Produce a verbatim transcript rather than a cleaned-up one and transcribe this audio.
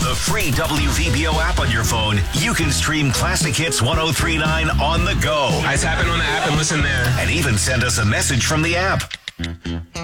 the free W V B O app on your phone, you can stream Classic Hits ten thirty-nine on the go. I tap in on the app and listen there. And even send us a message from the app.